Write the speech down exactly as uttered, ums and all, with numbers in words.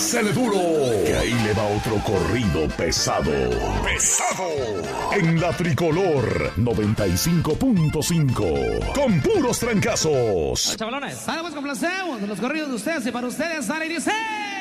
Dásele duro, que ahí le va otro corrido pesado. Pesado. En la Tricolor noventa y cinco punto cinco. Con puros trancazos. Chavalones, vamos, complacemos los corridos de ustedes y para ustedes, sale y dice...